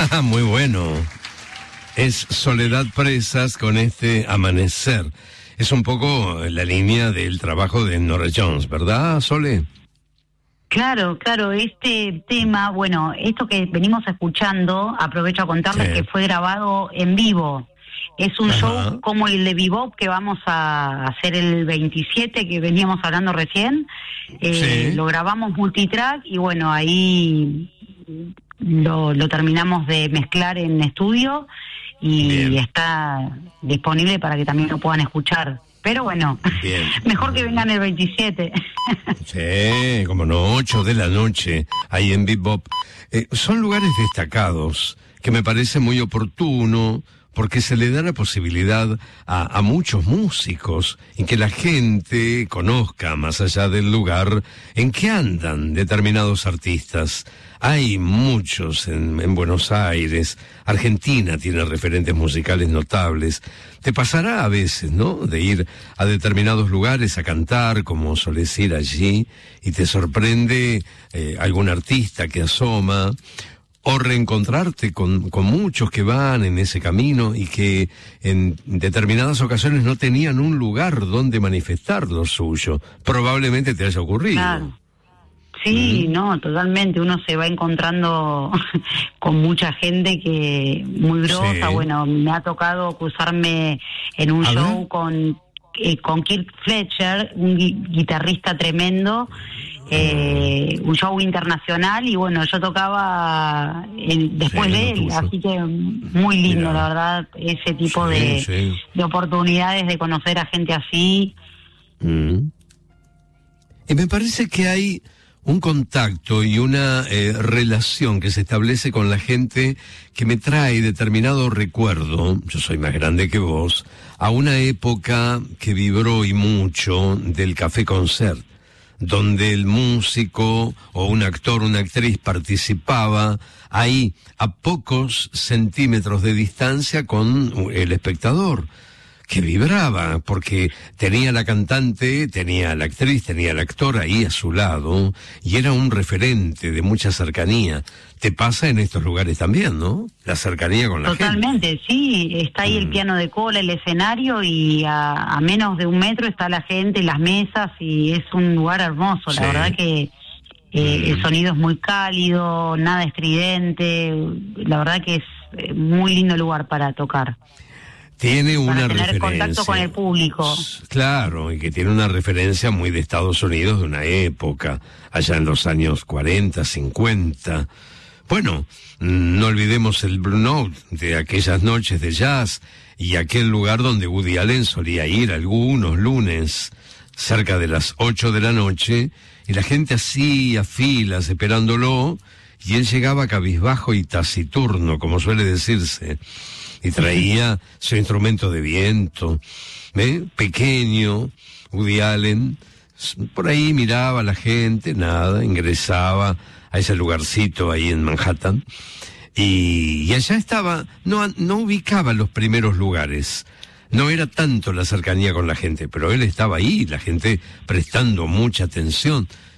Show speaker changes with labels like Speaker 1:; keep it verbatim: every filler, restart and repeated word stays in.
Speaker 1: Muy bueno. Es Soledad Presas con este Amanecer. Es un poco la línea del trabajo de Norah Jones, ¿verdad, Sole?
Speaker 2: Claro, claro, este tema, bueno, esto que venimos escuchando, aprovecho a contarles sí. que fue grabado en vivo. Es un Ajá. show como el de Bebop que vamos a hacer el veintisiete, que veníamos hablando recién. Eh, sí. Lo grabamos multitrack y bueno, ahí lo, lo terminamos de mezclar en estudio y Bien. está disponible para que también lo puedan escuchar. Pero bueno, Bien. mejor que vengan el veintisiete.
Speaker 1: Sí, como no, ocho de la noche, ahí en Bebop. Eh, son lugares destacados que me parece muy oportuno, porque se le da la posibilidad a, a muchos músicos y que la gente conozca, más allá del lugar, en qué andan determinados artistas. Hay muchos en, en Buenos Aires. Argentina tiene referentes musicales notables. Te pasará a veces, ¿no?, de ir a determinados lugares a cantar, como solés ir allí, y te sorprende eh, algún artista que asoma, o reencontrarte con, con muchos que van en ese camino y que en determinadas ocasiones no tenían un lugar donde manifestar lo suyo. Probablemente te haya ocurrido.
Speaker 2: Claro. Sí, ¿Mm? no, totalmente. Uno se va encontrando con mucha gente que muy grosa. Sí. Bueno, me ha tocado cruzarme en un ¿A show ver? con eh, con Kirk Fletcher, un gui- guitarrista tremendo. Eh, un show internacional y bueno, yo tocaba en, después sí, de él, tuyo. Así que muy lindo, Mirá. la verdad, ese tipo sí, de, sí. de oportunidades de conocer a gente así.
Speaker 1: Mm. Y me parece que hay un contacto y una eh, relación que se establece con la gente que me trae determinado recuerdo, yo soy más grande que vos, a una época que vibró y mucho del Café Concert, donde el músico o un actor, una actriz participaba ahí a pocos centímetros de distancia con el espectador, que vibraba, porque tenía la cantante, tenía la actriz, tenía el actor ahí a su lado, y era un referente de mucha cercanía. Te pasa en estos lugares también, ¿no? La cercanía con la
Speaker 2: Totalmente, gente. Sí, está ahí mm. el piano de cola, el escenario, y a, a menos de un metro está la gente, las mesas, y es un lugar hermoso, sí. La verdad que eh, mm. el sonido es muy cálido, nada estridente, la verdad que es muy lindo lugar para tocar.
Speaker 1: Tiene una
Speaker 2: para tener
Speaker 1: referencia.
Speaker 2: Contacto con el público.
Speaker 1: Claro, y que tiene una referencia muy de Estados Unidos de una época, allá en los años cuarenta, cincuenta. Bueno, no olvidemos el Blue Note de aquellas noches de jazz y aquel lugar donde Woody Allen solía ir algunos lunes cerca de las ocho de la noche, y la gente hacía filas esperándolo, y él llegaba cabizbajo y taciturno, como suele decirse, y traía su instrumento de viento, ¿eh? Pequeño, Woody Allen, por ahí miraba a la gente, nada, ingresaba a ese lugarcito ahí en Manhattan, y, y allá estaba, no, no ubicaba los primeros lugares, no era tanto la cercanía con la gente, pero él estaba ahí, la gente prestando mucha atención.